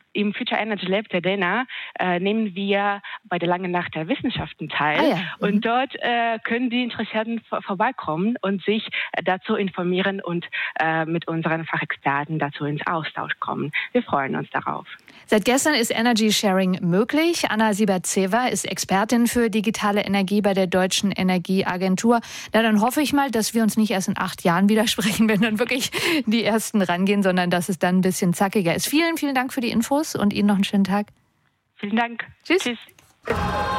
im Future Energy Lab der DENA nehmen wir bei der Langen Nacht der Wissenschaften teil. Und dort können die Interessierten vorbeikommen und sich dazu informieren und mit unseren Fachexperten dazu ins Austausch kommen. Wir freuen uns darauf. Seit gestern ist Energy Sharing möglich. Anna Siebertsewa ist Expertin für digitale Energie bei der Deutschen Energieagentur. Na, dann hoffe ich mal, dass wir uns nicht erst in 8 Jahren widersprechen, wenn dann wirklich die Ersten rangehen, sondern dass es dann ein bisschen zackiger ist. Vielen, vielen Dank für die Infos und Ihnen noch einen schönen Tag. Vielen Dank. Tschüss.